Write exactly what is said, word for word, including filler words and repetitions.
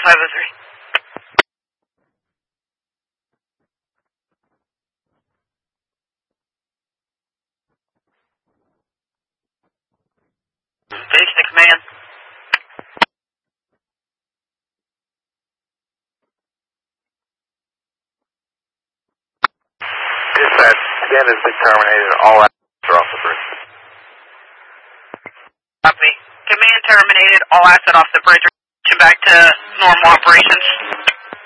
five oh three. Base to command. Dispatch, scan has been terminated. All assets are off the bridge. Copy. Command terminated. All asset off the bridge. Back to normal operations.